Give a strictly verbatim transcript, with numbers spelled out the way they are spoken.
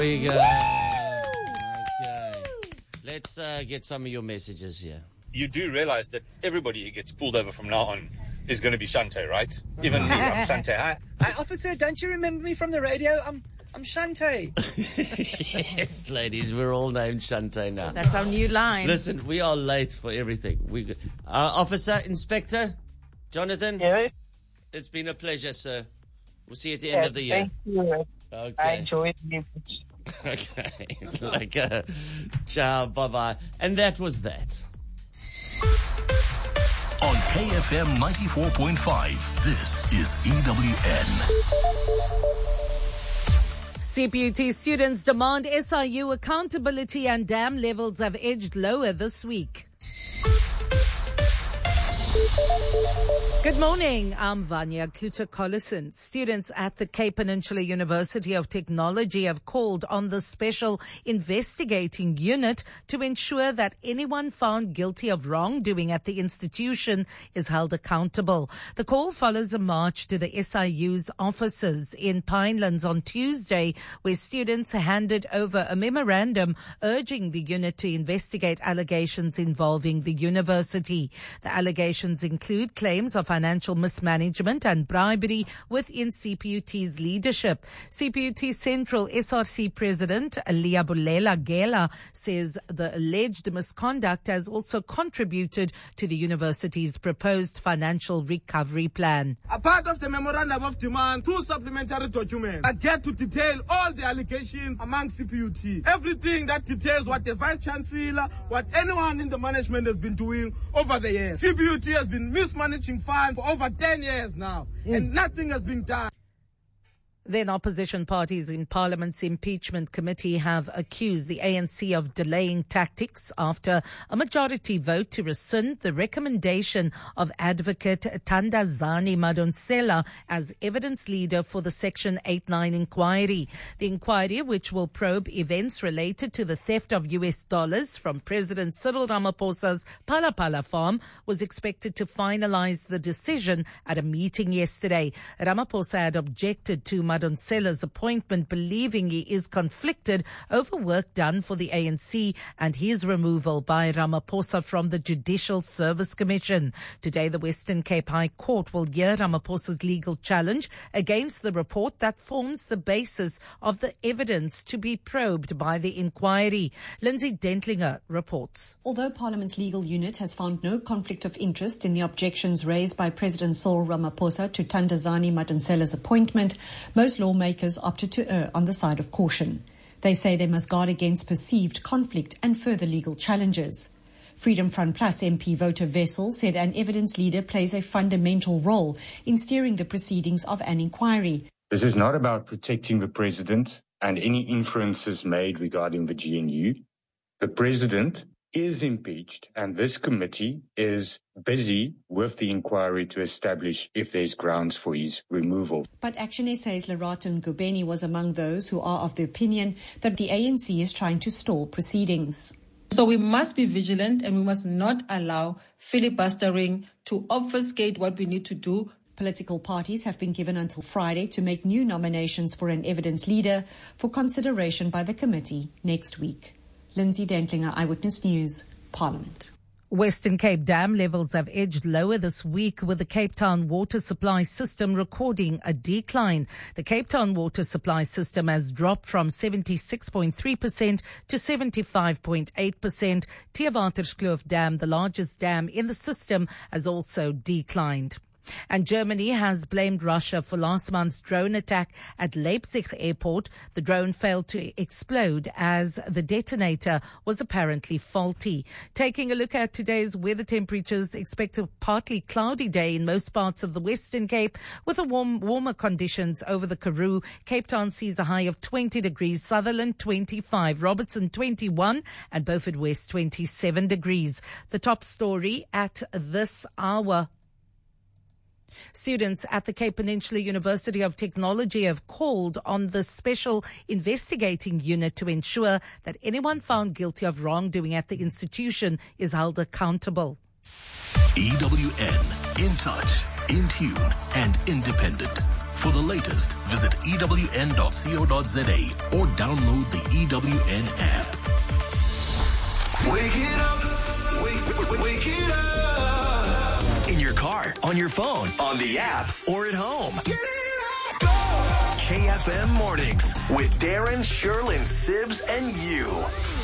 There you go. Okay. Let's uh, get some of your messages here. You do realize that everybody who gets pulled over from now on is going to be Shante, right? Even me, I'm Shante. Hi, hi, officer, don't you remember me from the radio? I'm I'm Shante. Yes, ladies, we're all named Shante now. That's our new line. Listen, we are late for everything. We, uh, Officer, Inspector, Jonathan, Yeah. it's been a pleasure, sir. We'll see you at the Yeah, end of the year. thank you. Okay. I enjoyed it. Okay. Like, uh, ciao, bye-bye. And that was that. On K F M ninety-four point five, this is E W N. C P U T students demand S I U accountability and dam levels have edged lower this week. Good morning, I'm Vanya Kluter-Collison. Students at the Cape Peninsula University of Technology have called on the Special Investigating Unit to ensure that anyone found guilty of wrongdoing at the institution is held accountable. The call follows a march to the S I U's offices in Pinelands on Tuesday, where students handed over a memorandum urging the unit to investigate allegations involving the university. The allegations include claims of financial mismanagement and bribery within C P U T's leadership. C P U T Central S R C President Liabulela Gela says the alleged misconduct has also contributed to the university's proposed financial recovery plan. A part of the memorandum of demand, two supplementary documents that get to detail all the allegations among C P U T. Everything that details what the Vice Chancellor, what anyone in the management has been doing over the years. C P U T has been mismanaging funds for over ten years now, mm. and nothing has been done. Then opposition parties in Parliament's impeachment committee have accused the A N C of delaying tactics after a majority vote to rescind the recommendation of advocate Thandazani Madonsela as evidence leader for the Section eighty-nine inquiry. The inquiry, which will probe events related to the theft of U S dollars from President Cyril Ramaphosa's Palapala farm, was expected to finalize the decision at a meeting yesterday. Ramaphosa had objected to Madonsela's appointment, believing he is conflicted over work done for the A N C and his removal by Ramaphosa from the Judicial Service Commission. Today, the Western Cape High Court will hear Ramaphosa's legal challenge against the report that forms the basis of the evidence to be probed by the inquiry. Lindsay Dentlinger reports. Although Parliament's legal unit has found no conflict of interest in the objections raised by President Cyril Ramaphosa to Thandazani Madonsela's appointment, most lawmakers opted to err on the side of caution. They say they must guard against perceived conflict and further legal challenges. Freedom Front Plus M P Voter Vessel said an evidence leader plays a fundamental role in steering the proceedings of an inquiry. This is not about protecting the president and any inferences made regarding the G N U. The president is impeached, and this committee is busy with the inquiry to establish if there's grounds for his removal. But Action S A's Lerato Ngubeni was among those who are of the opinion that the A N C is trying to stall proceedings. So we must be vigilant and we must not allow filibustering to obfuscate what we need to do. Political parties have been given until Friday to make new nominations for an evidence leader for consideration by the committee next week. Lindsay Dentlinger, Eyewitness News, Parliament. Western Cape dam levels have edged lower this week, with the Cape Town water supply system recording a decline. The Cape Town water supply system has dropped from seventy-six point three percent to seventy-five point eight percent. Theewaterskloof Dam, the largest dam in the system, has also declined. And Germany has blamed Russia for last month's drone attack at Leipzig airport. The drone failed to explode as the detonator was apparently faulty. Taking a look at today's weather temperatures, expect a partly cloudy day in most parts of the Western Cape with a warm, warmer conditions over the Karoo. Cape Town sees a high of twenty degrees, Sutherland twenty-five, Robertson twenty-one and Beaufort West twenty-seven degrees. The top story at this hour. Students at the Cape Peninsula University of Technology have called on the Special Investigating Unit to ensure that anyone found guilty of wrongdoing at the institution is held accountable. E W N, in touch, in tune, and independent. For the latest, visit E W N dot co dot za or download the E W N app. Wake it up, wake, wake it up. In your car, on your phone, on the app, or at home. Get it up, go! K F M Mornings with Darren, Sherlyn, Sibs, and you.